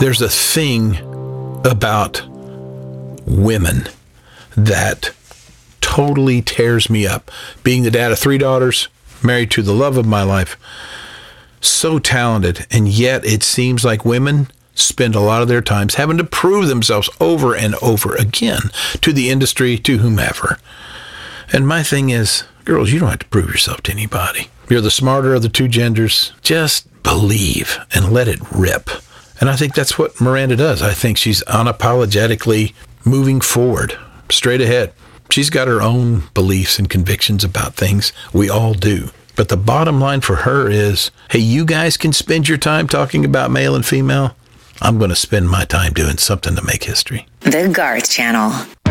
There's a thing about women that totally tears me up. Being the dad of 3 daughters, married to the love of my life, so talented, and yet it seems like women spend a lot of their times having to prove themselves over and over again to the industry, to whomever. And my thing is, girls, you don't have to prove yourself to anybody. You're the smarter of the two genders. Just believe and let it rip. And I think that's what Miranda does. I think she's unapologetically moving forward, straight ahead. She's got her own beliefs and convictions about things. We all do. But the bottom line for her is, hey, you guys can spend your time talking about male and female. I'm going to spend my time doing something to make history. The Garth Channel.